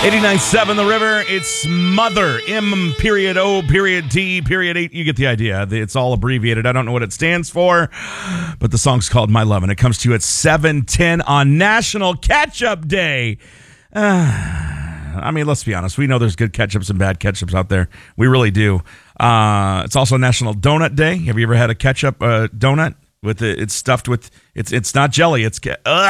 89.7 The River. It's Mother. M.O.T.8. You get the idea. It's all abbreviated. I don't know what it stands for, but the song's called My Love, and it comes to you at 7:10 on National Ketchup Day. I mean, let's be honest. We know there's good ketchups and bad ketchups out there. We really do. It's also National Donut Day. Have you ever had a ketchup donut? It's stuffed with, it's not jelly. It's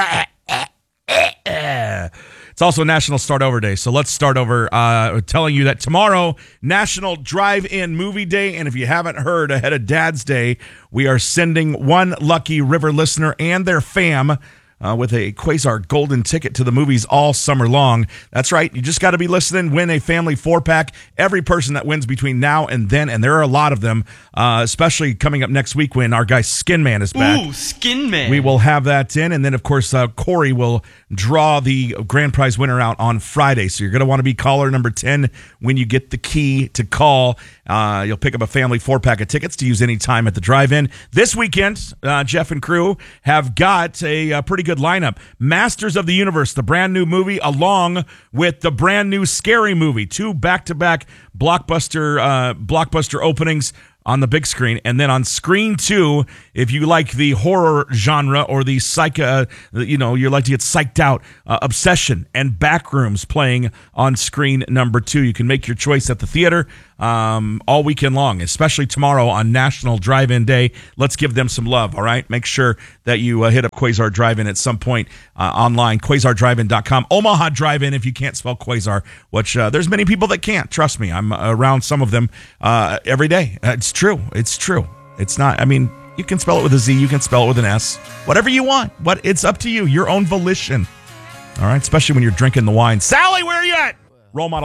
also National Start Over Day. So let's start over telling you that tomorrow, National Drive-In Movie Day. And if you haven't heard, ahead of Dad's Day, we are sending one lucky River listener and their fam with a Quasar golden ticket to the movies all summer long. That's right. You just got to be listening. Win a family 4-pack. Every person that wins between now and then, and there are a lot of them, especially coming up next week when our guy Skin Man is back. Ooh, Skin Man. We will have that in. And then, of course, Corey will draw the grand prize winner out on Friday. So you're going to want to be caller number 10 when you get the key to call. You'll pick up a family 4-pack of tickets to use any time at the drive-in. This weekend, Jeff and crew have got a pretty good lineup. Masters of the Universe, the brand new movie, along with the brand new Scary Movie. 2 back-to-back blockbuster openings on the big screen. And then on screen 2, if you like the horror genre or the you like to get psyched out, Obsession and Backrooms playing on screen number 2. You can make your choice at the theater all weekend long, especially tomorrow on National Drive-In Day. Let's give them some love, all right? Make sure that you hit up Quasar Drive-In at some point online, quasardrivein.com. Omaha Drive-In, if you can't spell Quasar, which there's many people that can't. Trust me, I'm around some of them every day. It's true. It's not, I mean, you can spell it with a Z, you can spell it with an S, whatever you want. It's up to you, your own volition. All right, especially when you're drinking the wine. Sally, where are you at? Role model.